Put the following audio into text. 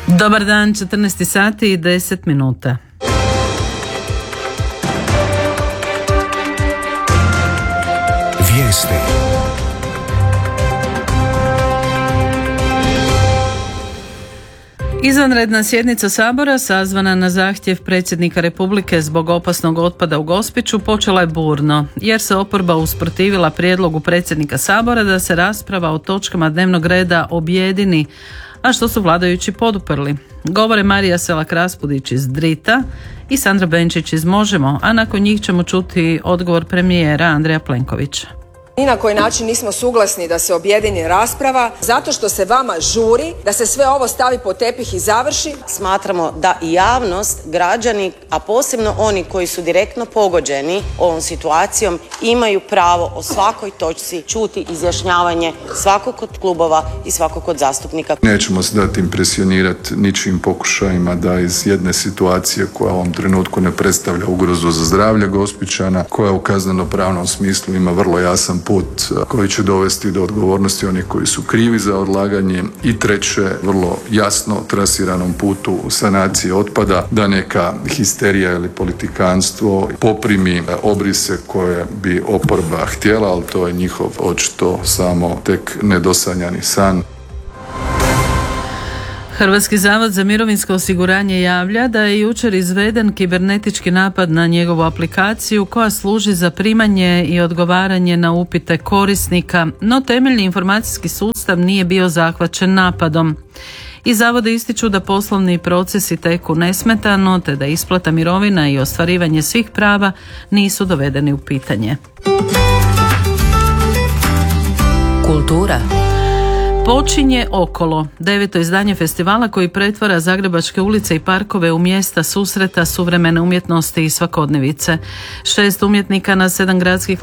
Dobar dan, 14 sati i 10 minuta. Vijesti. Izvanredna sjednica Sabora, sazvana na zahtjev predsjednika Republike zbog opasnog otpada u Gospiću, počela je burno, jer se oporba usprotivila prijedlogu predsjednika Sabora da se rasprava o točkama dnevnog reda objedini, a što su vladajući poduprli. Govore Marija Selak-Raspudić iz Drita i Sandra Benčić iz Možemo, a nakon njih ćemo čuti odgovor premijera Andreja Plenkovića. Ni na koji način nismo suglasni da se objedini rasprava, zato što se vama žuri da se sve ovo stavi pod tepih i završi. Smatramo da i javnost, građani, a posebno oni koji su direktno pogođeni ovom situacijom, imaju pravo o svakoj točci čuti izjašnjavanje svakog od klubova i svakog od zastupnika. Nećemo se dati impresionirati ničim pokušajima da iz jedne situacije koja u ovom trenutku ne predstavlja ugrozu za zdravlje Gospićana, koja u kazneno-pravnom smislu ima vrlo jasan put koji će dovesti do odgovornosti onih koji su krivi za odlaganje, i treće, vrlo jasno trasiranom putu sanacije otpada, da neka histerija ili politikanstvo poprimi obrise koje bi oporba htjela, ali to je njihov očito samo tek nedosanjani san. Hrvatski zavod za mirovinsko osiguranje javlja da je jučer izveden kibernetički napad na njegovu aplikaciju koja služi za primanje i odgovaranje na upite korisnika, no temeljni informacijski sustav nije bio zahvaćen napadom. Iz zavoda ističu da poslovni procesi teku nesmetano, te da isplata mirovina i ostvarivanje svih prava nisu dovedeni u pitanje. Kultura. Počinje Okolo, 9. izdanje festivala koji pretvara zagrebačke ulice i parkove u mjesta susreta suvremene umjetnosti i svakodnevice. 6 umjetnika na 7 gradskih